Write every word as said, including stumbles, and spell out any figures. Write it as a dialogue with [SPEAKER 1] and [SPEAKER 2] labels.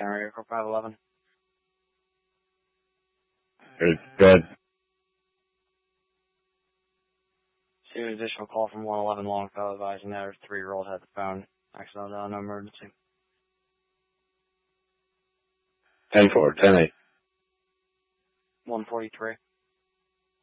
[SPEAKER 1] generator for five eleven.
[SPEAKER 2] Good. Good.
[SPEAKER 1] See an additional call from one eleven Longfellow advising that her three-year-old had the phone. Accidental dial, no emergency.
[SPEAKER 2] ten four, ten eight.
[SPEAKER 1] one forty-three.